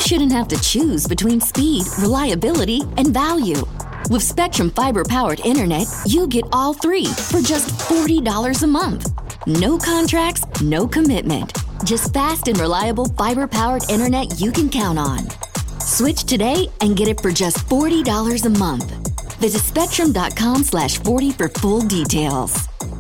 shouldn't have to choose between speed, reliability, and value. With Spectrum Fiber-powered internet, you get all three for just $40 a month. No contracts, no commitment. Just fast and reliable fiber-powered internet you can count on. Switch today and get it for just $40 a month. Visit spectrum.com/40 for full details.